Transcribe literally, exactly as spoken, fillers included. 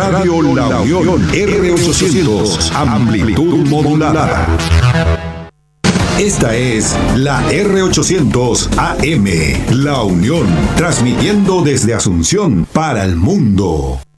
Radio La Unión R ochocientos, amplitud modulada. Esta es la R ochocientos A M, La Unión, transmitiendo desde Asunción para el mundo.